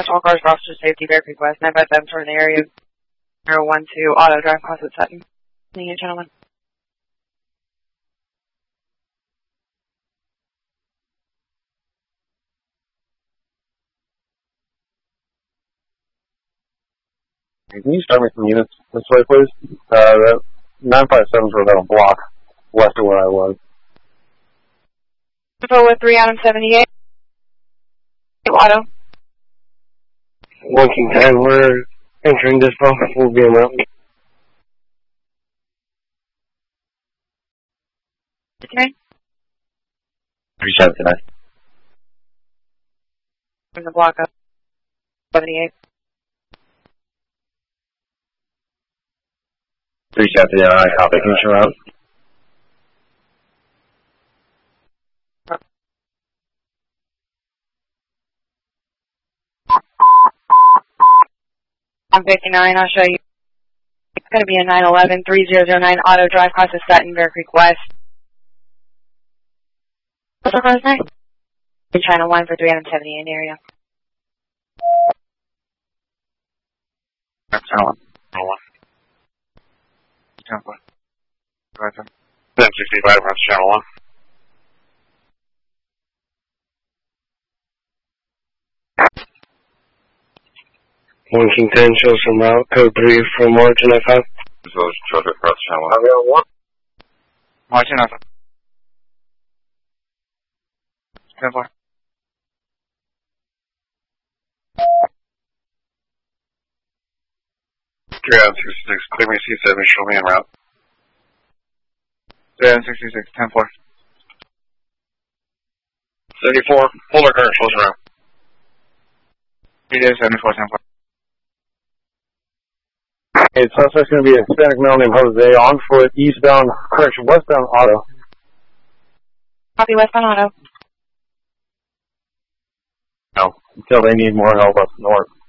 All cars for officer safety, Bear Creek West, 957 for in the area, 012, Auto Drive, cross at Sutton. Seeing you, gentlemen. Can you start me some units this way, please? That 957's were about a block west of where I was. Info with 3 Adam 78. Auto. 1 King 10, we're entering this bump. We'll be en route. Okay. 37 tonight. From the block up. 78. 379, copy. Can you show out? I'm 59, I'll show you. It's going to be a 911 3009 Auto Drive, cross of Sutton, Bear Creek West. What's the close next? You're trying to 1 for 370 in the area. That's Channel 1. 1065, that's Channel 1. One King 10 shows some route, code 3 from Origin F5. So traffic across Channel 1. Margin F5. 10-4. Three out 66, clear me C7, show me en route. 3 out 66, 10-4. 74, hold our current, close route. 3 74, 10-4. Hey, suspect's going to be a Hispanic male named Jose on foot, eastbound, correction, westbound auto. Copy, westbound auto. No, until they need more help up north.